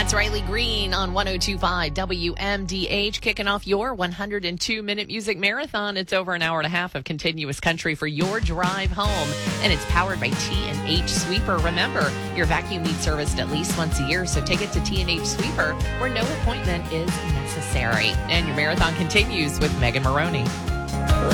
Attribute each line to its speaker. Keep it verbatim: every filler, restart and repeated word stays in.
Speaker 1: That's Riley Green on one oh two point five W M D H, kicking off your one hundred two minute music marathon. It's over an hour and a half of continuous country for your drive home, and it's powered by T and H Sweeper. Remember, your vacuum needs serviced at least once a year, so take it to T and H Sweeper where no appointment is necessary. And your marathon continues with Megan Maroney.